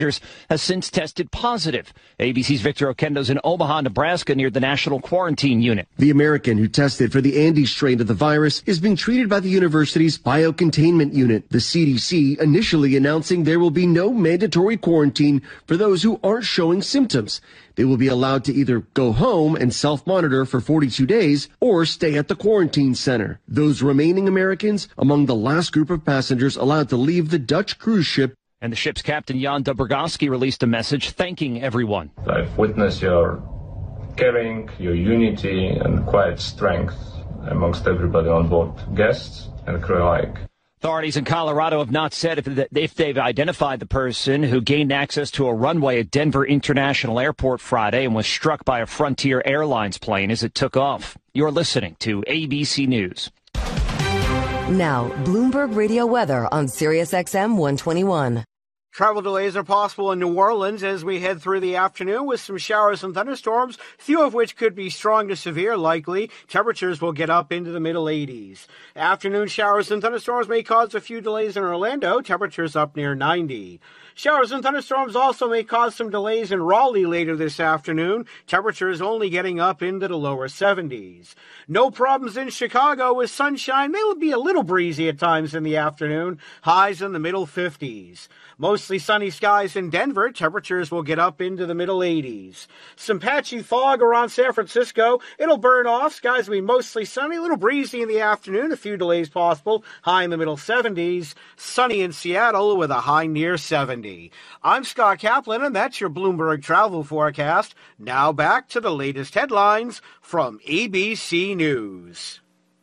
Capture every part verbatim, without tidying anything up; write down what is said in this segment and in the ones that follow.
has since tested positive. A B C's Victor Oquendo's in Omaha, Nebraska, near the National Quarantine Unit. The American who tested for the Andes strain of the virus is being treated by the university's biocontainment unit. The C D C initially announcing there will be no mandatory quarantine for those who aren't showing symptoms. They will be allowed to either go home and self-monitor for forty-two days or stay at the quarantine center. Those remaining Americans among the last group of passengers allowed to leave the Dutch cruise ship. And the ship's captain, Jan Dobrogowski, released a message thanking everyone. I've witnessed your caring, your unity, and quiet strength amongst everybody on board, guests and crew alike. Authorities in Colorado have not said if, if they've identified the person who gained access to a runway at Denver International Airport Friday and was struck by a Frontier Airlines plane as it took off. You're listening to A B C News. Now, Bloomberg Radio weather on Sirius X M one twenty-one. Travel delays are possible in New Orleans as we head through the afternoon with some showers and thunderstorms, few of which could be strong to severe likely. Temperatures will get up into the middle eighties. Afternoon showers and thunderstorms may cause a few delays in Orlando, temperatures up near ninety. Showers and thunderstorms also may cause some delays in Raleigh later this afternoon, temperatures only getting up into the lower seventies. No problems in Chicago with sunshine. May be a little breezy at times in the afternoon, highs in the middle fifties. Mostly sunny skies in Denver. Temperatures will get up into the middle eighties. Some patchy fog around San Francisco. It'll burn off. Skies will be mostly sunny. A little breezy in the afternoon. A few delays possible. High in the middle seventies. Sunny in Seattle with a high near seventy. I'm Scott Kaplan, and that's your Bloomberg travel forecast. Now back to the latest headlines from A B C News.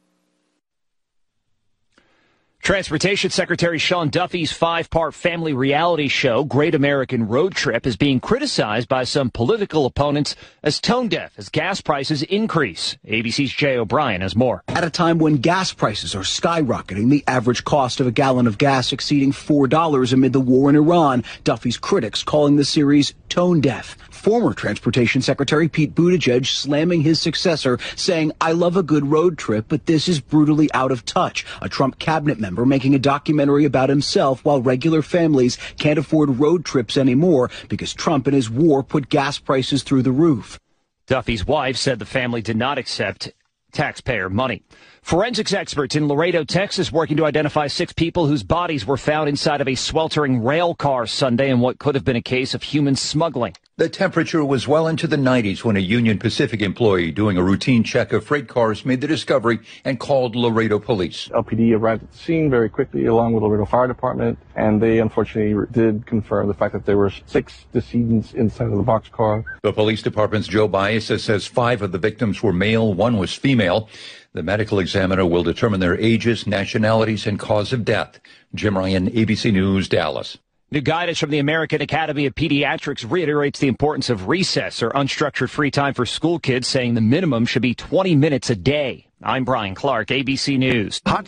Transportation Secretary Sean Duffy's five-part family reality show, Great American Road Trip, is being criticized by some political opponents as tone-deaf as gas prices increase. A B C's Jay O'Brien has more. At a time when gas prices are skyrocketing, the average cost of a gallon of gas exceeding four dollars amid the war in Iran, Duffy's critics calling the series tone-deaf. Former Transportation Secretary Pete Buttigieg slamming his successor, saying, "I love a good road trip, but this is brutally out of touch." A Trump cabinet member making a documentary about himself while regular families can't afford road trips anymore because Trump and his war put gas prices through the roof. Duffy's wife said the family did not accept taxpayer money. Forensics experts in Laredo, Texas, working to identify six people whose bodies were found inside of a sweltering rail car Sunday in what could have been a case of human smuggling. The temperature was well into the nineties when a Union Pacific employee doing a routine check of freight cars made the discovery and called Laredo police. L P D arrived at the scene very quickly along with Laredo Fire Department, and they unfortunately did confirm the fact that there were six decedents inside of the boxcar. The police department's Joe Baeza says five of the victims were male, one was female. The medical examiner will determine their ages, nationalities, and cause of death. Jim Ryan, A B C News, Dallas. New guidance from the American Academy of Pediatrics reiterates the importance of recess or unstructured free time for school kids, saying the minimum should be twenty minutes a day. I'm Brian Clark, A B C News. Hot.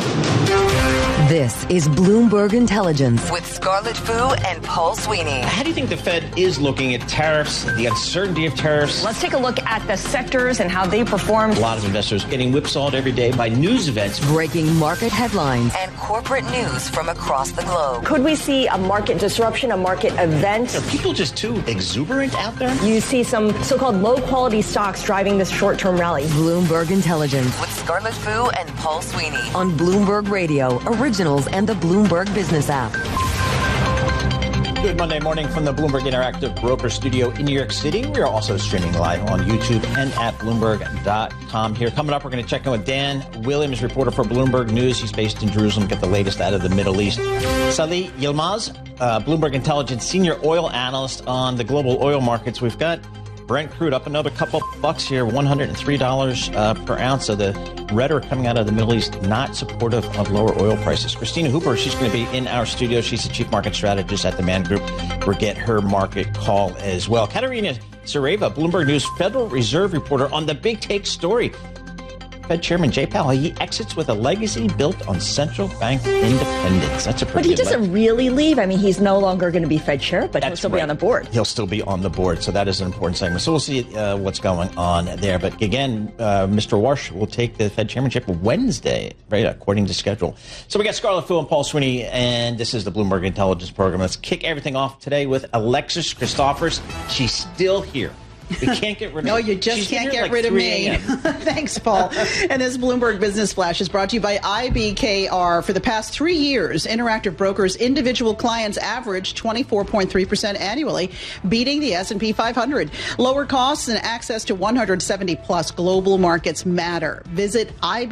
This is Bloomberg Intelligence with Scarlett Fu and Paul Sweeney. How do you think the Fed is looking at tariffs, the uncertainty of tariffs? Let's take a look at the sectors and how they performed. A lot of investors getting whipsawed every day by news events. Breaking market headlines and corporate news from across the globe. Could we see a market disruption, a market event? Are people just too exuberant out there? You see some so-called low-quality stocks driving this short-term rally. Bloomberg Intelligence with Scarlett Fu and Paul Sweeney on Bloomberg Radio, originals and the Bloomberg Business app. Good Monday morning from the Bloomberg Interactive Broker Studio in New York City. We are also streaming live on YouTube and at Bloomberg dot com. Here, coming up, we're going to check in with Dan Williams, reporter for Bloomberg News. He's based in Jerusalem. Get the latest out of the Middle East. Sally Yilmaz, uh, Bloomberg Intelligence senior oil analyst on the global oil markets. We've got Brent crude up another couple bucks here, one hundred three dollars uh, per ounce. So the rhetoric coming out of the Middle East not supportive of lower oil prices. Christina Hooper, she's going to be in our studio. She's the chief market strategist at the Man Group. We'll get her market call as well. Katerina Sareva, Bloomberg News Federal Reserve reporter on the big take story. Fed Chairman Jay Powell, he exits with a legacy built on central bank independence. That's a pretty But he good doesn't leg- really leave. I mean, he's no longer going to be Fed chair, but That's he'll still right. be on the board. He'll still be on the board, so that is an important segment. So we'll see uh, what's going on there. But again, uh, Mister Warsh will take the Fed chairmanship Wednesday, right, according to schedule. So we got Scarlett Fu and Paul Sweeney, and this is the Bloomberg Intelligence Program. Let's kick everything off today with Alexis Christophers. She's still here. We can't get rid of No, her. you just She's can't here get like rid of three me. a.m. Thanks, Paul. And this Bloomberg Business Flash is brought to you by I B K R. For the past three years, Interactive Brokers' individual clients averaged twenty-four point three percent annually, beating the S and P five hundred. Lower costs and access to one hundred seventy plus global markets matter. Visit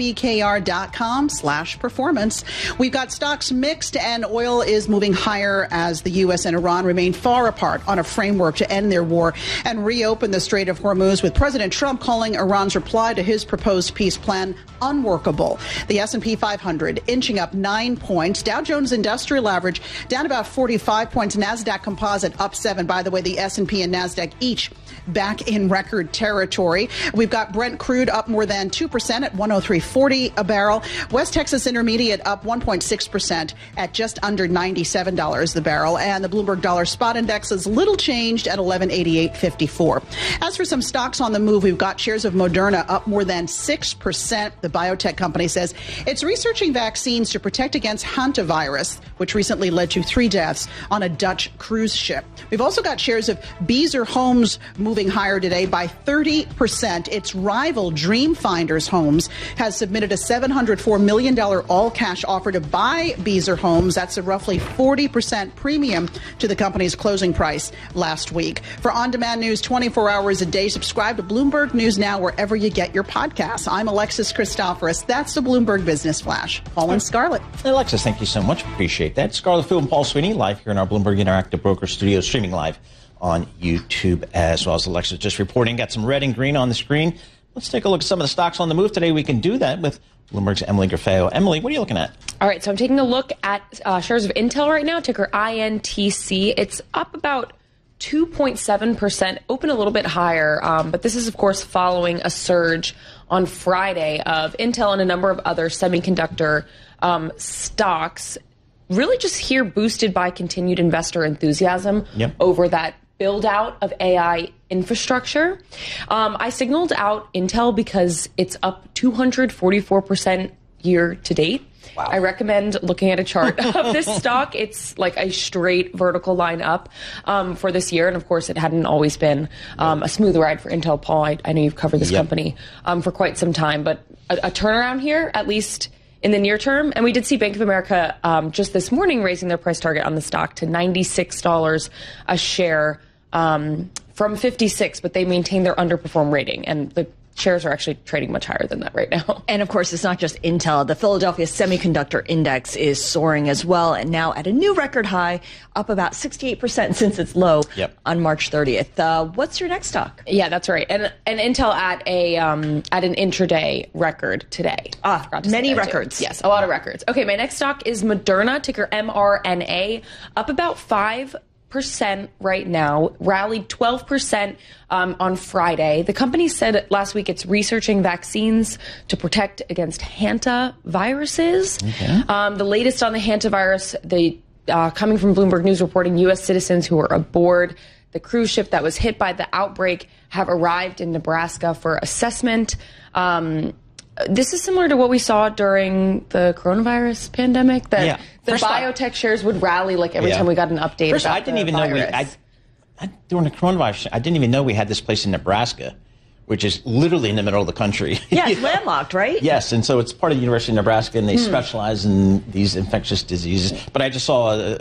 ibkr.com slash performance. We've got stocks mixed, and oil is moving higher as the U S and Iran remain far apart on a framework to end their war and reopen the Strait of Hormuz, with President Trump calling Iran's reply to his proposed peace plan unworkable. The S and P five hundred inching up nine points. Dow Jones Industrial Average down about forty-five points. NASDAQ Composite up seven. By the way, the S and P and NASDAQ each back in record territory. We've got Brent crude up more than two percent at one oh three forty a barrel. West Texas Intermediate up one point six percent at just under ninety-seven dollars the barrel. And the Bloomberg Dollar Spot Index is little changed at eleven eighty-eight fifty-four. As for some stocks on the move, we've got shares of Moderna up more than six percent. The biotech company says it's researching vaccines to protect against hantavirus, which recently led to three deaths on a Dutch cruise ship. We've also got shares of Beazer Homes moving higher today by thirty percent. Its rival Dreamfinders Homes has submitted a seven hundred four million dollars all-cash offer to buy Beazer Homes. That's a roughly forty percent premium to the company's closing price last week. For on-demand news twenty-four hours a day, subscribe to Bloomberg News Now wherever you get your podcasts. I'm Alexis Christophorous. That's the Bloomberg Business Flash. Paul and Scarlett. Alexis, thank you so much. Appreciate that. Scarlett Fu and Paul Sweeney live here in our Bloomberg Interactive Broker Studio, streaming live on YouTube as well as Alexis just reporting. Got some red and green on the screen. Let's take a look at some of the stocks on the move today. We can do that with Bloomberg's Emily Grafeo. Emily, what are you looking at? All right, so I'm taking a look at uh, shares of Intel right now, ticker I N T C. It's up about two point seven percent, open a little bit higher, um, but this is, of course, following a surge on Friday of Intel and a number of other semiconductor um, stocks, really just here boosted by continued investor enthusiasm yep. over that build-out of A I infrastructure. Um, I signaled out Intel because it's up two hundred forty-four percent year to date. Wow. I recommend looking at a chart of this stock. It's like a straight vertical line up um, for this year. And of course, it hadn't always been um, a smooth ride for Intel. Paul, I, I know you've covered this yep. company um, for quite some time, but a, a turnaround here, at least in the near term. And we did see Bank of America um, just this morning raising their price target on the stock to ninety-six dollars a share um, from fifty-six, but they maintain their underperform rating. And the shares are actually trading much higher than that right now. And of course, it's not just Intel. The Philadelphia Semiconductor Index is soaring as well, and now at a new record high, up about sixty-eight percent since its low yep. on March thirtieth. Uh, what's your next stock? Yeah, that's right. And and Intel at a um, at an intraday record today. Ah, many records. Too. Yes, a lot of records. Okay, my next stock is Moderna, ticker M R N A, up about five percent right now, rallied twelve percent um, on Friday. The company said last week it's researching vaccines to protect against hantaviruses. Okay. Um, the latest on the hantavirus, the uh, coming from Bloomberg News reporting, U S citizens who were aboard the cruise ship that was hit by the outbreak have arrived in Nebraska for assessment. Um, This is similar to what we saw during the coronavirus pandemic, that yeah. the First biotech I, shares would rally like every yeah. time we got an update First, about I didn't even virus. know we, I, I, during the coronavirus, I didn't even know we had this place in Nebraska, which is literally in the middle of the country. Yeah, it's landlocked, right? Yes, and so it's part of the University of Nebraska, and they hmm. specialize in these infectious diseases. But I just saw a,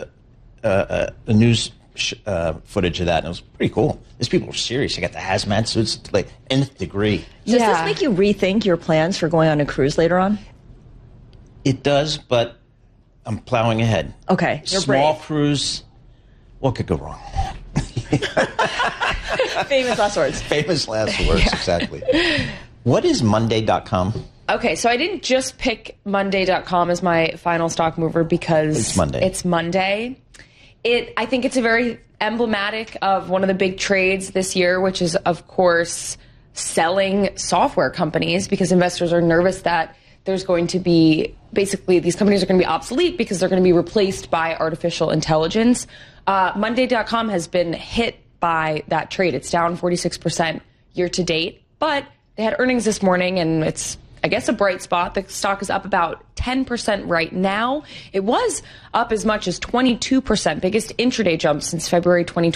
a, a news uh, footage of that, and it was pretty cool. These people were serious. They got the hazmat suits, like nth degree. Does yeah. this make you rethink your plans for going on a cruise later on? It does, but I'm plowing ahead. Okay, you're Small brave. Cruise, what could go wrong? Famous last words. Famous last words, yeah. exactly. What is Monday dot com? Okay, so I didn't just pick Monday dot com as my final stock mover because it's Monday. It's Monday. It, I think it's a very emblematic of one of the big trades this year, which is, of course, selling software companies because investors are nervous that there's going to be, basically, these companies are going to be obsolete because they're going to be replaced by artificial intelligence. Uh, Monday dot com has been hit by that trade. It's down forty-six percent year to date, but they had earnings this morning, and it's, I guess, a bright spot. The stock is up about ten percent right now. It was up as much as twenty-two percent, biggest intraday jump since February twenty